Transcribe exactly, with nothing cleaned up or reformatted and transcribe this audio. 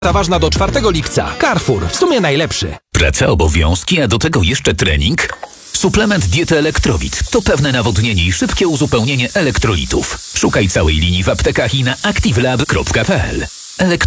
Ta ważna do czwartego lipca. Carrefour, w sumie najlepszy. Praca, obowiązki, a do tego jeszcze trening? Suplement diety Elektrowit to pewne nawodnienie i szybkie uzupełnienie elektrolitów. Szukaj całej linii w aptekach i na activelab kropka p l.